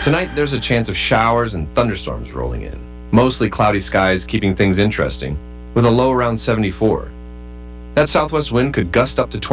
Tonight, there's a chance of showers and thunderstorms rolling in. Mostly cloudy skies keeping things interesting, with a low around 74. That southwest wind could gust up to